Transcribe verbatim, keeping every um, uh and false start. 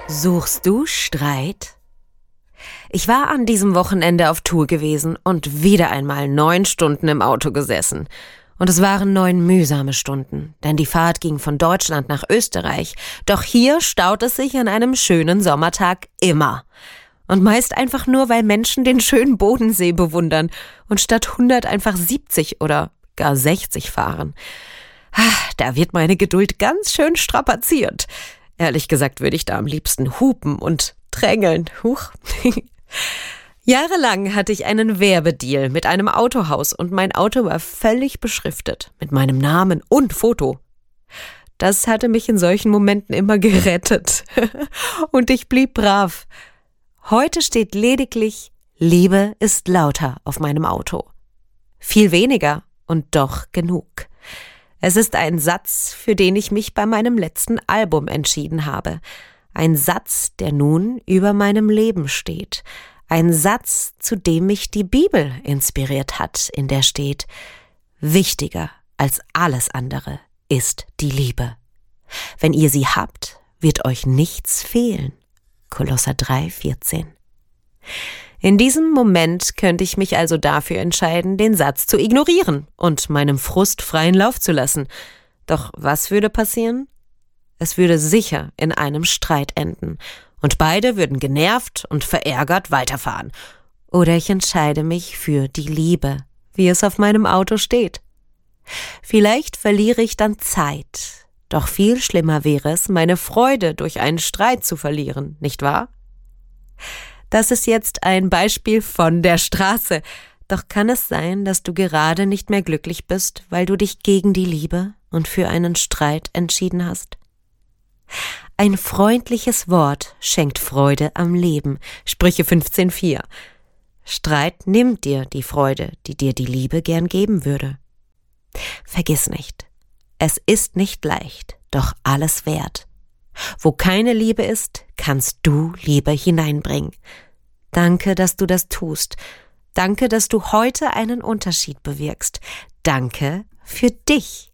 Suchst du Streit? Ich war an diesem Wochenende auf Tour gewesen und wieder einmal neun Stunden im Auto gesessen. Und es waren neun mühsame Stunden, denn die Fahrt ging von Deutschland nach Österreich. Doch hier staut es sich an einem schönen Sommertag immer. Und meist einfach nur, weil Menschen den schönen Bodensee bewundern und statt hundert einfach siebzig oder gar sechzig fahren. Da wird meine Geduld ganz schön strapaziert. Ehrlich gesagt würde ich da am liebsten hupen und drängeln. Huch. Jahrelang hatte ich einen Werbedeal mit einem Autohaus und mein Auto war völlig beschriftet mit meinem Namen und Foto. Das hatte mich in solchen Momenten immer gerettet. Und ich blieb brav. Heute steht lediglich Liebe ist lauter auf meinem Auto. Viel weniger und doch genug. Es ist ein Satz, für den ich mich bei meinem letzten Album entschieden habe. Ein Satz, der nun über meinem Leben steht. Ein Satz, zu dem mich die Bibel inspiriert hat, in der steht: Wichtiger als alles andere ist die Liebe. Wenn ihr sie habt, wird euch nichts fehlen. Kolosser drei, vierzehn. In diesem Moment könnte ich mich also dafür entscheiden, den Satz zu ignorieren und meinem Frust freien Lauf zu lassen. Doch was würde passieren? Es würde sicher in einem Streit enden und beide würden genervt und verärgert weiterfahren. Oder ich entscheide mich für die Liebe, wie es auf meinem Auto steht. Vielleicht verliere ich dann Zeit, doch viel schlimmer wäre es, meine Freude durch einen Streit zu verlieren, nicht wahr? Das ist jetzt ein Beispiel von der Straße. Doch kann es sein, dass du gerade nicht mehr glücklich bist, weil du dich gegen die Liebe und für einen Streit entschieden hast? Ein freundliches Wort schenkt Freude am Leben. Sprüche fünfzehn, vier. Streit nimmt dir die Freude, die dir die Liebe gern geben würde. Vergiss nicht, es ist nicht leicht, doch alles wert. Wo keine Liebe ist, kannst du Liebe hineinbringen. Danke, dass du das tust. Danke, dass du heute einen Unterschied bewirkst. Danke für dich.